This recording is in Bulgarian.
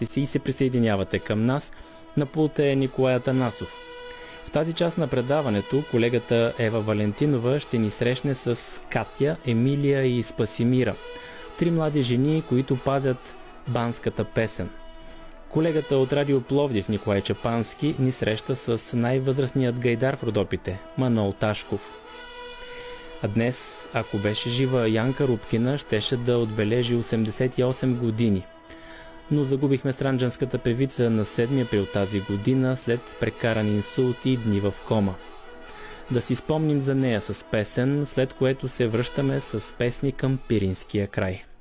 записи и се присъединявате към нас. На пулта е Николай Атанасов. В тази част на предаването колегата Ева Валентинова ще ни срещне с Катя, Емилия и Спасимира. 3 млади жени, които пазят банската песен. Колегата от Радио Пловдив Николай Чапански ни среща с най-възрастният гайдар в Родопите – Манол Ташков. А днес, ако беше жива Янка Рубкина, щеше да отбележи 88 години. Но загубихме странджанската певица на 7 април тази година след прекаран инсулт и дни в кома. Да си спомним за нея с песен, след което се връщаме с песни към Пиринския край.